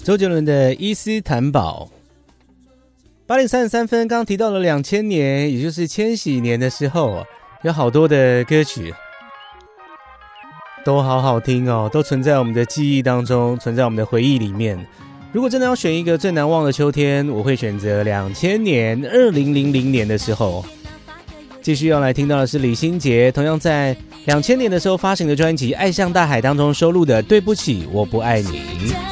周杰伦的伊斯坦堡。8点33分，刚提到了2000年，也就是千禧年的时候，有好多的歌曲都好好听哦，都存在我们的记忆当中，存在我们的回忆里面。如果真的要选一个最难忘的秋天，我会选择2000年2000年的时候。继续要来听到的是李心洁，同样在2000年的时候发行的专辑《爱像大海》当中收录的《对不起我不爱你》。